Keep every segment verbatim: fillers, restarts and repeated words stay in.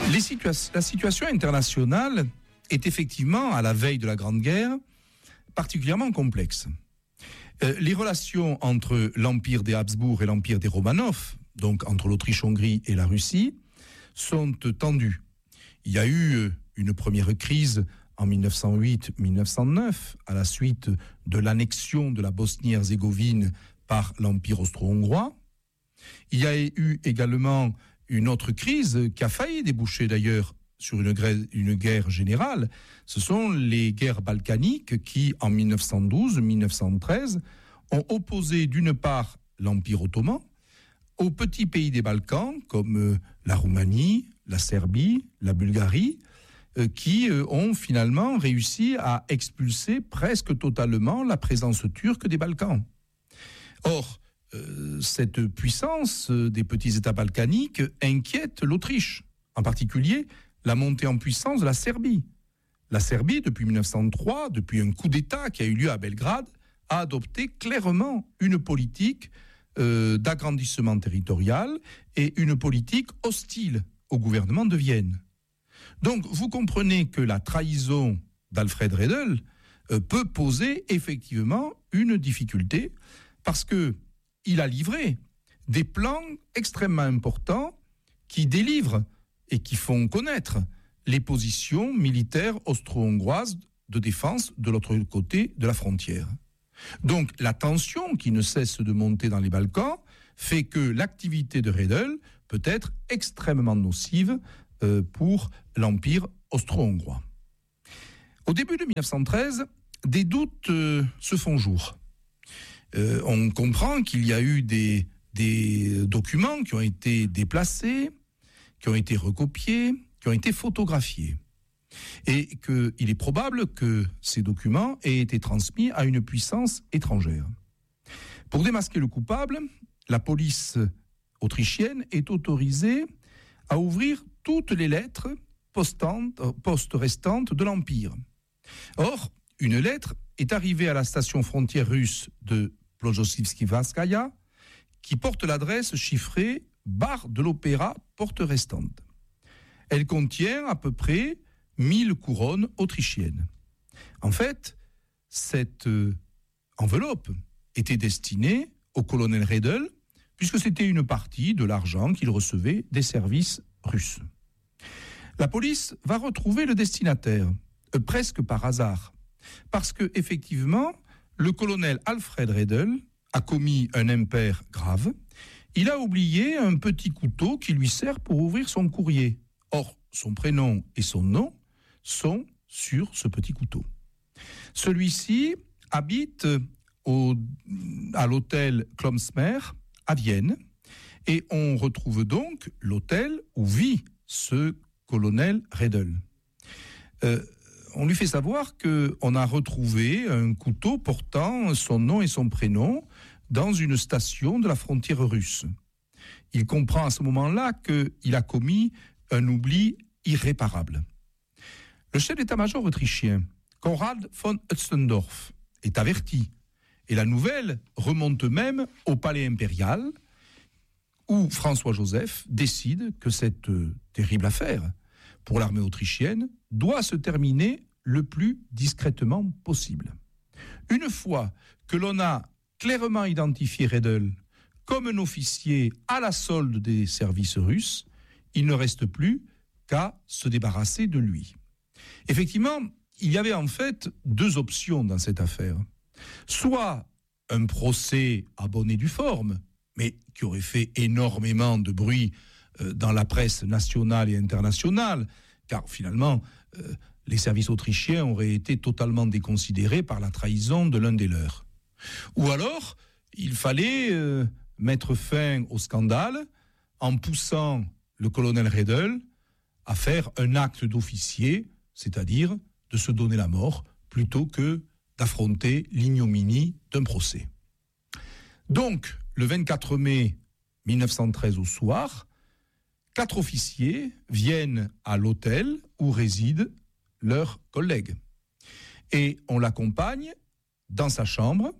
Les situa- la situation internationale est effectivement, à la veille de la Grande Guerre, particulièrement complexe. Euh, les relations entre l'Empire des Habsbourg et l'Empire des Romanov, donc entre l'Autriche-Hongrie et la Russie, sont tendues. Il y a eu une première crise en mille neuf cent huit mille neuf cent neuf, à la suite de l'annexion de la Bosnie-Herzégovine par l'Empire austro-hongrois. Il y a eu également une autre crise qui a failli déboucher d'ailleurs sur une guerre, une guerre générale. Ce sont les guerres balkaniques qui, en mille neuf cent douze mille neuf cent treize, ont opposé d'une part l'Empire ottoman aux petits pays des Balkans, comme la Roumanie, la Serbie, la Bulgarie, qui ont finalement réussi à expulser presque totalement la présence turque des Balkans. Or, euh, cette puissance des petits États balkaniques inquiète l'Autriche, en particulier la montée en puissance de la Serbie. La Serbie, depuis mille neuf cent trois, depuis un coup d'État qui a eu lieu à Belgrade, a adopté clairement une politique euh, d'agrandissement territorial et une politique hostile au gouvernement de Vienne. Donc, vous comprenez que la trahison d'Alfred Riedel euh, peut poser effectivement une difficulté parce qu'il a livré des plans extrêmement importants qui délivrent et qui font connaître les positions militaires austro-hongroises de défense de l'autre côté de la frontière. Donc, la tension qui ne cesse de monter dans les Balkans fait que l'activité de Riedel peut être extrêmement nocive euh, pour l'Empire austro-hongrois. Au début de mille neuf cent treize, des doutes euh, se font jour. Euh, on comprend qu'il y a eu des, des documents qui ont été déplacés, qui ont été recopiés, qui ont été photographiés. Et qu'il est probable que ces documents aient été transmis à une puissance étrangère. Pour démasquer le coupable, la police autrichienne est autorisée à ouvrir toutes les lettres postes restantes de l'Empire. Or, une lettre est arrivée à la station frontière russe de Plogochivski-Vanskaya qui porte l'adresse chiffrée Bar de l'Opéra, porte restante. Elle contient à peu près mille couronnes autrichiennes. En fait, cette enveloppe était destinée au colonel Riedel, puisque c'était une partie de l'argent qu'il recevait des services russes. La police va retrouver le destinataire, euh, presque par hasard, parce que effectivement, le colonel Alfred Riedel a commis un impair grave. Il a oublié un petit couteau qui lui sert pour ouvrir son courrier. Or, son prénom et son nom sont sur ce petit couteau. Celui-ci habite au, à l'hôtel Klomsmer à Vienne et on retrouve donc l'hôtel où vit ce colonel Riedel. Euh, on lui fait savoir qu'on a retrouvé un couteau portant son nom et son prénom dans une station de la frontière russe. Il comprend à ce moment-là qu'il a commis un oubli irréparable. Le chef d'état-major autrichien, Konrad von Hötzendorf, est averti. Et la nouvelle remonte même au palais impérial, où François-Joseph décide que cette terrible affaire pour l'armée autrichienne doit se terminer le plus discrètement possible. Une fois que l'on a clairement identifié Riedel comme un officier à la solde des services russes, il ne reste plus qu'à se débarrasser de lui. Effectivement, il y avait en fait deux options dans cette affaire. Soit un procès à bonne et due forme, mais qui aurait fait énormément de bruit dans la presse nationale et internationale, car finalement, euh, les services autrichiens auraient été totalement déconsidérés par la trahison de l'un des leurs. Ou alors, il fallait euh, mettre fin au scandale en poussant le colonel Riedel à faire un acte d'officier, c'est-à-dire de se donner la mort, plutôt que d'affronter l'ignominie d'un procès. Donc, le vingt-quatre mai mille neuf cent treize au soir, quatre officiers viennent à l'hôtel où résident leurs collègues. Et on l'accompagne dans sa chambre.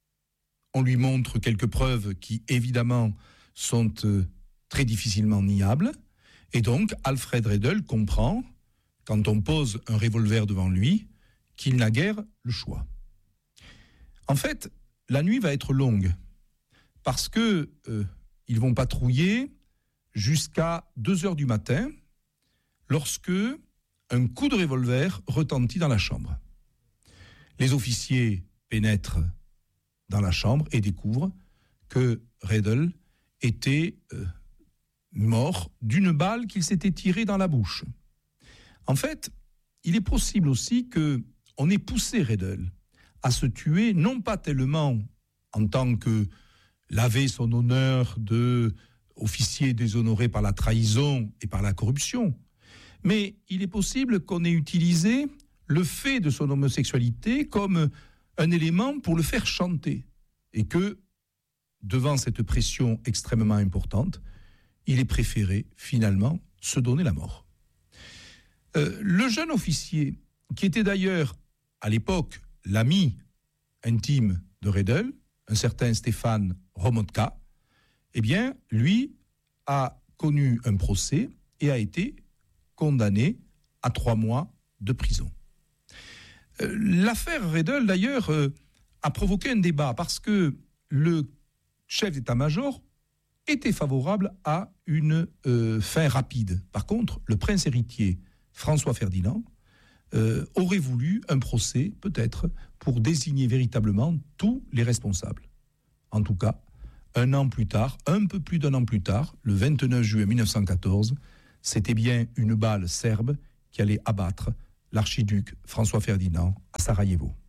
On lui montre quelques preuves qui, évidemment, sont euh, très difficilement niables. Et donc, Alfred Redl comprend, quand on pose un revolver devant lui, qu'il n'a guère le choix. En fait, la nuit va être longue, parce que euh, ils vont patrouiller jusqu'à deux heures du matin, lorsque un coup de revolver retentit dans la chambre. Les officiers pénètrent dans la chambre et découvrent que Redl était euh, mort d'une balle qu'il s'était tirée dans la bouche. En fait, il est possible aussi qu'on ait poussé Redl à se tuer, non pas tellement en tant que laver son honneur de officier déshonoré par la trahison et par la corruption, mais il est possible qu'on ait utilisé le fait de son homosexualité comme un élément pour le faire chanter, et que, devant cette pression extrêmement importante, il est préféré finalement se donner la mort. Euh, le jeune officier, qui était d'ailleurs à l'époque l'ami intime de Redl, un certain Stéphane Romotka, eh bien, lui a connu un procès et a été condamné à trois mois de prison. Euh, l'affaire Redl, d'ailleurs, euh, a provoqué un débat parce que le chef d'état-major était favorable à une euh, fin rapide. Par contre, le prince héritier François Ferdinand euh, aurait voulu un procès, peut-être, pour désigner véritablement tous les responsables. En tout cas, un an plus tard, un peu plus d'un an plus tard, le vingt-neuf juillet mille neuf cent quatorze, c'était bien une balle serbe qui allait abattre l'archiduc François Ferdinand à Sarajevo.